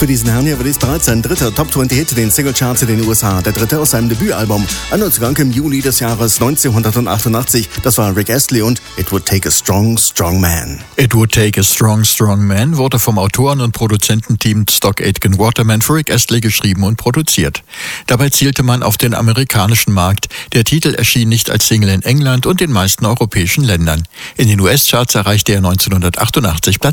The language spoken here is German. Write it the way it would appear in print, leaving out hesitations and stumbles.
Für diesen Herrn hier wird es bereits sein dritter Top-20-Hit, den Singlecharts in den USA. Der dritte aus seinem Debütalbum. Anzugang im Juli des Jahres 1988. Das war Rick Astley und It Would Take a Strong, Strong Man. It Would Take a Strong, Strong Man wurde vom Autoren- und Produzententeam Stock Aitken Waterman für Rick Astley geschrieben und produziert. Dabei zielte man auf den amerikanischen Markt. Der Titel erschien nicht als Single in England und den meisten europäischen Ländern. In den US-Charts erreichte er 1988 Platz